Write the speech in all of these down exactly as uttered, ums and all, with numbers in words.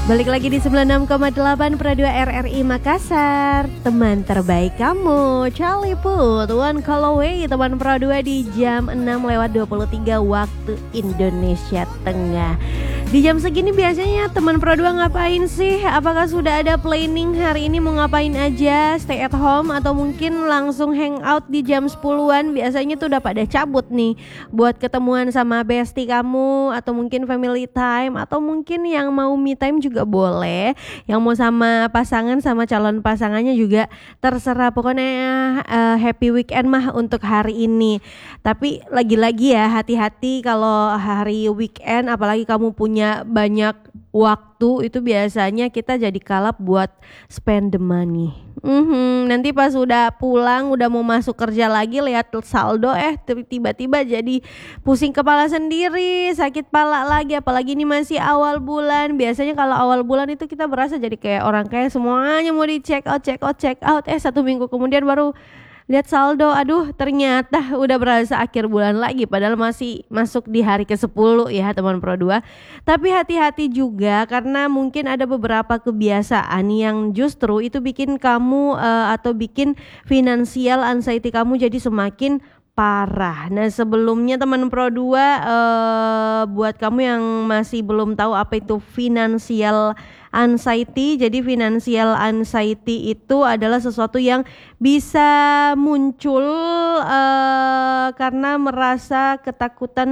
Balik lagi di sembilan puluh enam koma delapan per dua R R I Makassar. Teman terbaik kamu, Charlie Puth, One Call Away. Teman Pro dua di jam enam lewat dua puluh tiga waktu Indonesia Tengah. Di jam segini biasanya teman Pro dua ngapain sih? Apakah sudah ada planning hari ini mau ngapain aja? Stay at home atau mungkin langsung hangout di jam sepuluhan? Biasanya tuh udah pada cabut nih buat ketemuan sama bestie kamu, atau mungkin family time, atau mungkin yang mau me time juga boleh. Yang mau sama pasangan, sama calon pasangannya juga terserah. Pokoknya uh, happy weekend mah untuk hari ini. Tapi lagi-lagi ya, hati-hati kalau hari weekend apalagi kamu punya banyak waktu, itu biasanya kita jadi kalap buat spend the money. Mm-hmm. Nanti pas udah pulang, udah mau masuk kerja lagi, lihat saldo, eh tiba-tiba jadi pusing kepala sendiri, sakit pala lagi. Apalagi ini masih awal bulan. Biasanya kalau awal bulan itu kita berasa jadi kayak orang kaya, semuanya mau di check out, check out, check out. Eh satu minggu kemudian baru lihat saldo, aduh ternyata udah berasa akhir bulan lagi, padahal masih masuk di hari ke sepuluh ya teman Pro dua. Tapi hati-hati juga, karena mungkin ada beberapa kebiasaan yang justru itu bikin kamu uh, atau bikin financial anxiety kamu jadi semakin parah. Nah sebelumnya teman Pro dua, uh, buat kamu yang masih belum tahu apa itu financial anxiety. Jadi financial anxiety itu adalah sesuatu yang bisa muncul uh, karena merasa ketakutan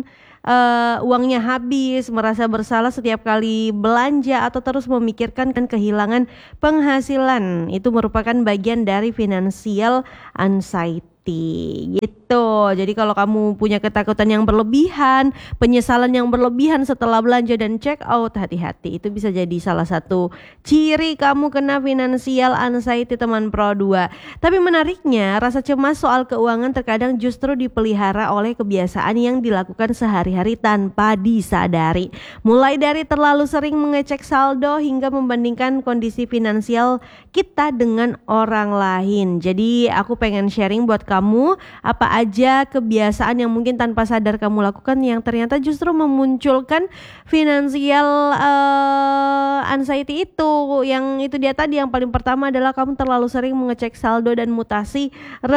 uh, uangnya habis, merasa bersalah setiap kali belanja, atau terus memikirkan kan kehilangan penghasilan. Itu merupakan bagian dari financial anxiety gitu. Jadi kalau kamu punya ketakutan yang berlebihan, penyesalan yang berlebihan setelah belanja dan check out, hati-hati, itu bisa jadi salah satu ciri kamu kena financial anxiety teman Pro dua. Tapi menariknya, rasa cemas soal keuangan terkadang justru dipelihara oleh kebiasaan yang dilakukan sehari-hari tanpa disadari. Mulai dari terlalu sering mengecek saldo hingga membandingkan kondisi finansial kita dengan orang lain. Jadi aku pengen sharing buat kamu apa aja kebiasaan yang mungkin tanpa sadar kamu lakukan yang ternyata justru memunculkan financial uh, anxiety itu. Yang itu dia tadi, yang paling pertama adalah kamu terlalu sering mengecek saldo dan mutasi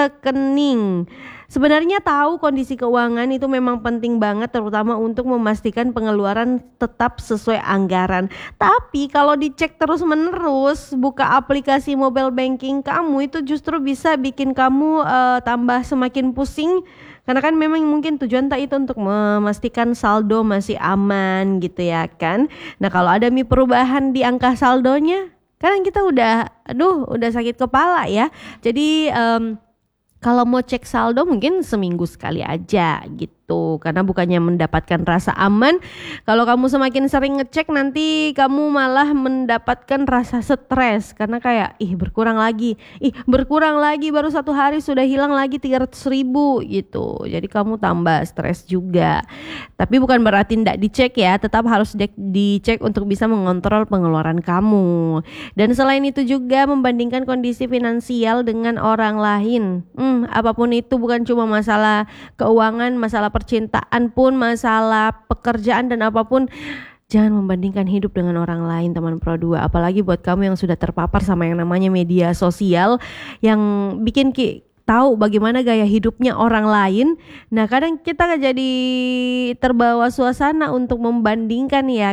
rekening. Sebenarnya tahu kondisi keuangan itu memang penting banget, terutama untuk memastikan pengeluaran tetap sesuai anggaran. Tapi kalau dicek terus-menerus, buka aplikasi mobile banking kamu, itu justru bisa bikin kamu uh, tambah semakin pusing. Karena kan memang mungkin tujuan tak itu untuk memastikan saldo masih aman gitu ya kan. Nah kalau ada mi perubahan di angka saldonya, kan kita udah aduh udah sakit kepala ya. Jadi um, kalau mau cek saldo mungkin seminggu sekali aja gitu, karena bukannya mendapatkan rasa aman. Kalau kamu semakin sering ngecek, nanti kamu malah mendapatkan rasa stres, karena kayak ih berkurang lagi, ih berkurang lagi, baru satu hari sudah hilang lagi tiga ratus ribu gitu. Jadi kamu tambah stres juga. Tapi bukan berarti tidak dicek ya, tetap harus dicek untuk bisa mengontrol pengeluaran kamu. Dan selain itu juga membandingkan kondisi finansial dengan orang lain. Hmm, apapun itu, bukan cuma masalah keuangan, masalah percintaan pun, masalah pekerjaan dan apapun. Jangan membandingkan hidup dengan orang lain teman Pro dua. Apalagi buat kamu yang sudah terpapar sama yang namanya media sosial yang bikin ki tahu bagaimana gaya hidupnya orang lain. Nah kadang kita jadi terbawa suasana untuk membandingkan ya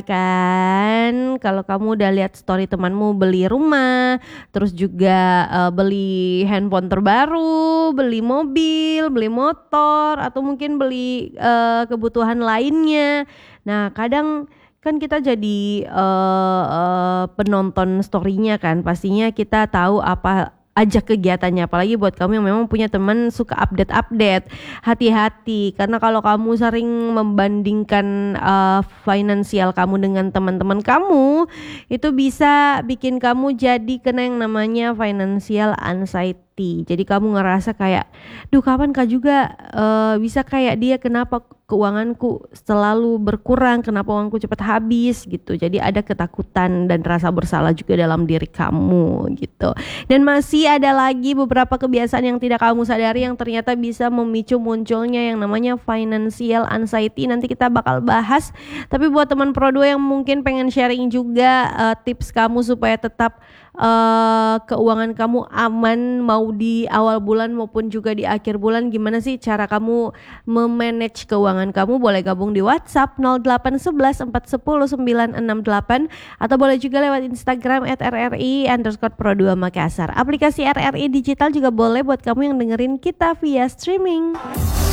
kan. Kalau kamu udah lihat story temanmu beli rumah, terus juga uh, beli handphone terbaru, beli mobil, beli motor, atau mungkin beli uh, kebutuhan lainnya. Nah kadang kan kita jadi uh, uh, penonton story-nya kan, pastinya kita tahu apa aja kegiatannya. Apalagi buat kamu yang memang punya teman suka update-update, hati-hati, karena kalau kamu sering membandingkan uh, finansial kamu dengan teman-teman kamu, itu bisa bikin kamu jadi kena yang namanya financial anxiety. Jadi kamu ngerasa kayak, duh kapan kah juga uh, bisa kayak dia, kenapa keuanganku selalu berkurang, kenapa uangku cepat habis gitu. Jadi ada ketakutan dan rasa bersalah juga dalam diri kamu gitu. Dan masih ada lagi beberapa kebiasaan yang tidak kamu sadari yang ternyata bisa memicu munculnya yang namanya financial anxiety. Nanti kita bakal bahas. Tapi buat teman Pro dua yang mungkin pengen sharing juga uh, tips kamu supaya tetap uh, keuangan kamu aman mau di awal bulan maupun juga di akhir bulan, gimana sih cara kamu memanage keuangan kamu, boleh gabung di WhatsApp nol delapan satu satu empat satu nol sembilan enam delapan atau boleh juga lewat Instagram at R R I underscore Pro dua Makassar. Aplikasi R R I Digital juga boleh buat kamu yang dengerin kita via streaming.